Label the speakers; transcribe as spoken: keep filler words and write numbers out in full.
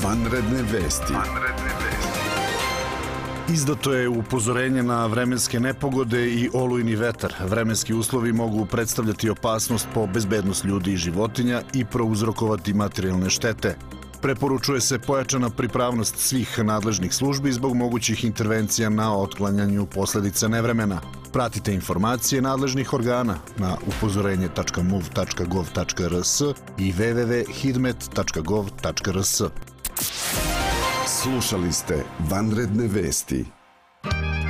Speaker 1: Vanredne vesti. Vanredne vesti. Izdato je upozorenje na vremenske nepogode i olujni vetar. Vremenski uslovi mogu predstavljati opasnost po bezbednost ljudi i životinja i prouzrokovati materijalne štete. Preporučuje se pojačana pripravnost svih nadležnih službi zbog mogućih intervencija na otklanjanju posledica nevremena. Pratite informacije nadležnih organa na upozorenje tačka mov tačka gov tačka rs i w w w tačka hidmet tačka gov tačka rs. Slušali ste Vanredne vesti.